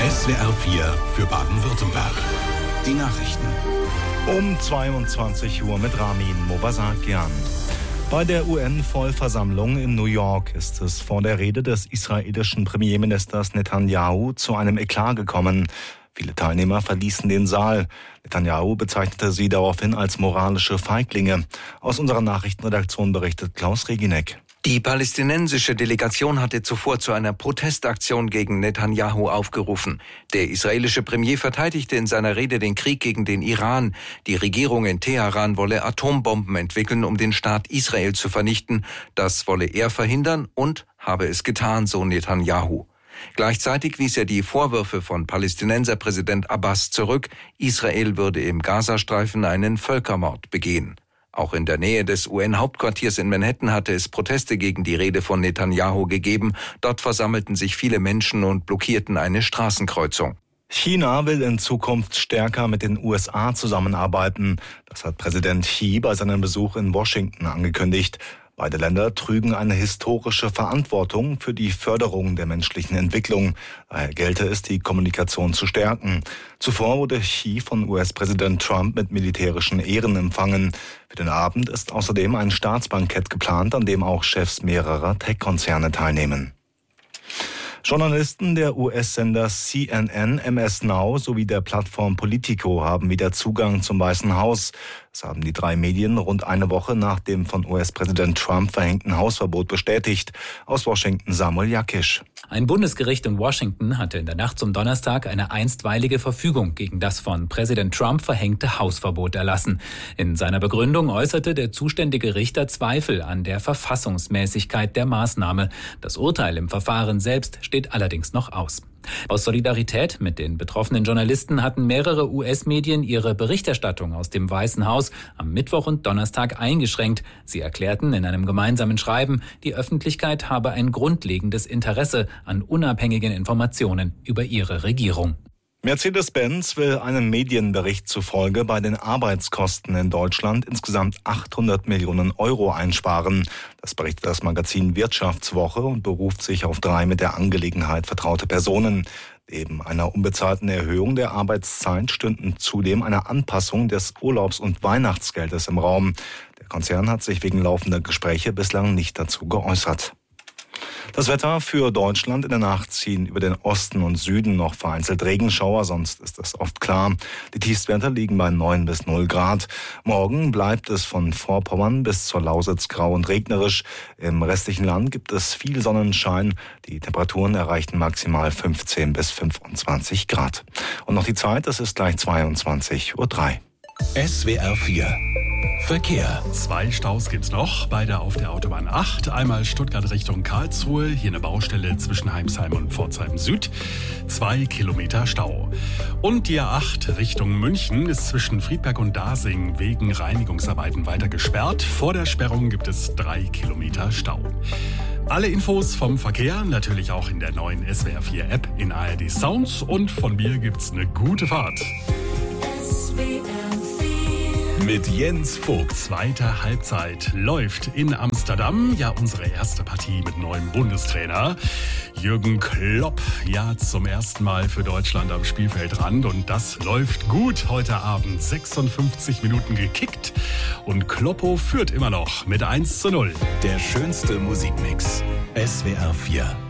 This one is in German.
SWR 4 für Baden-Württemberg. Die Nachrichten. Um 22 Uhr mit Ramin Mobasakian. Bei der UN-Vollversammlung in New York ist es vor der Rede des israelischen Premierministers Netanyahu zu einem Eklat gekommen. Viele Teilnehmer verließen den Saal. Netanyahu bezeichnete sie daraufhin als moralische Feiglinge. Aus unserer Nachrichtenredaktion berichtet Klaus Reginek. Die palästinensische Delegation hatte zuvor zu einer Protestaktion gegen Netanyahu aufgerufen. Der israelische Premier verteidigte in seiner Rede den Krieg gegen den Iran. Die Regierung in Teheran wolle Atombomben entwickeln, um den Staat Israel zu vernichten. Das wolle er verhindern und habe es getan, so Netanyahu. Gleichzeitig wies er die Vorwürfe von Palästinenserpräsident Abbas zurück, Israel würde im Gazastreifen einen Völkermord begehen. Auch in der Nähe des UN-Hauptquartiers in Manhattan hatte es Proteste gegen die Rede von Netanyahu gegeben. Dort versammelten sich viele Menschen und blockierten eine Straßenkreuzung. China will in Zukunft stärker mit den USA zusammenarbeiten. Das hat Präsident Xi bei seinem Besuch in Washington angekündigt. Beide Länder trügen eine historische Verantwortung für die Förderung der menschlichen Entwicklung. Daher gelte es, die Kommunikation zu stärken. Zuvor wurde Xi von US-Präsident Trump mit militärischen Ehren empfangen. Für den Abend ist außerdem ein Staatsbankett geplant, an dem auch Chefs mehrerer Tech-Konzerne teilnehmen. Journalisten der US-Sender CNN, MS Now sowie der Plattform Politico haben wieder Zugang zum Weißen Haus. Das haben die 3 Medien rund eine Woche nach dem von US-Präsident Trump verhängten Hausverbot bestätigt. Aus Washington Samuel Jakisch. Ein Bundesgericht in Washington hatte in der Nacht zum Donnerstag eine einstweilige Verfügung gegen das von Präsident Trump verhängte Hausverbot erlassen. In seiner Begründung äußerte der zuständige Richter Zweifel an der Verfassungsmäßigkeit der Maßnahme. Das Urteil im Verfahren selbst steht allerdings noch aus. Aus Solidarität mit den betroffenen Journalisten hatten mehrere US-Medien ihre Berichterstattung aus dem Weißen Haus am Mittwoch und Donnerstag eingeschränkt. Sie erklärten in einem gemeinsamen Schreiben, die Öffentlichkeit habe ein grundlegendes Interesse an unabhängigen Informationen über ihre Regierung. Mercedes-Benz will einem Medienbericht zufolge bei den Arbeitskosten in Deutschland insgesamt 800 Millionen Euro einsparen. Das berichtet das Magazin Wirtschaftswoche und beruft sich auf 3 mit der Angelegenheit vertraute Personen. Neben einer unbezahlten Erhöhung der Arbeitszeit stünden zudem eine Anpassung des Urlaubs- und Weihnachtsgeldes im Raum. Der Konzern hat sich wegen laufender Gespräche bislang nicht dazu geäußert. Das Wetter für Deutschland: in der Nacht ziehen über den Osten und Süden noch vereinzelt Regenschauer, sonst ist es oft klar. Die Tiefstwerte liegen bei 9 bis 0 Grad. Morgen bleibt es von Vorpommern bis zur Lausitz grau und regnerisch. Im restlichen Land gibt es viel Sonnenschein. Die Temperaturen erreichen maximal 15 bis 25 Grad. Und noch die Zeit, es ist gleich 22:03 Uhr. SWR 4 Verkehr. 2 Staus gibt's noch, beide auf der Autobahn 8. Einmal Stuttgart Richtung Karlsruhe, hier eine Baustelle zwischen Heimsheim und Pforzheim Süd. 2 Kilometer Stau. Und die A8 Richtung München ist zwischen Friedberg und Dasing wegen Reinigungsarbeiten weiter gesperrt. Vor der Sperrung gibt es 3 Kilometer Stau. Alle Infos vom Verkehr natürlich auch in der neuen SWR 4 App in ARD Sounds. Und von mir gibt's eine gute Fahrt. Mit Jens Vogt. Zweite Halbzeit läuft in Amsterdam. Ja, unsere erste Partie mit neuem Bundestrainer. Jürgen Klopp, ja, zum ersten Mal für Deutschland am Spielfeldrand. Und das läuft gut heute Abend. 56 Minuten gekickt. Und Kloppo führt immer noch mit 1:0. Der schönste Musikmix. SWR 4.